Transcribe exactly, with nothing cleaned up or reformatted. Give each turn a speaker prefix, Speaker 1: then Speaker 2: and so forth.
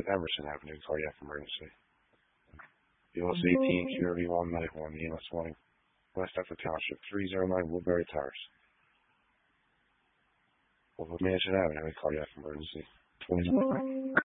Speaker 1: Emerson Avenue, cardiac emergency. U S eighteen, Q R V one, medical one, E M S one, West Effort Township, three oh nine Woodbury Towers. Over Mansion Avenue, cardiac emergency.